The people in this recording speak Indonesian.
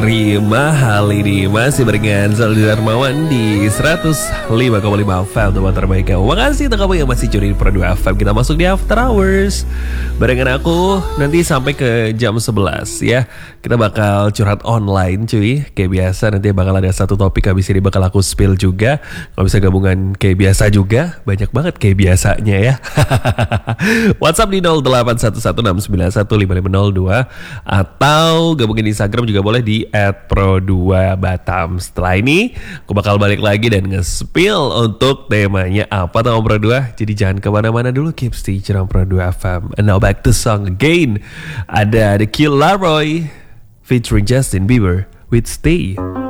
Terima hal ini masih barengan Zaldi Darmawan di 105,5 FM tempat terbaik kamu. Makasih untuk kamu yang masih curi Pro 2 FM. Kita masuk di After Hours barengan aku nanti sampai ke jam 11 ya. Kita bakal curhat online cuy. Kayak biasa nanti bakal ada satu topik, habis ini bakal aku spill juga. Kalau bisa gabungan kayak biasa juga, banyak banget kayak biasanya ya. WhatsApp di 0811691502 atau gabungin di Instagram juga boleh di @pro2batam. Setelah ini aku bakal balik lagi dan nge-spill untuk temanya apa tau Pro 2. Jadi jangan kemana-mana dulu, keep stay on Pro 2 FM. And now back to song again. Ada The Kid Laroi featuring Justin Bieber with Stay.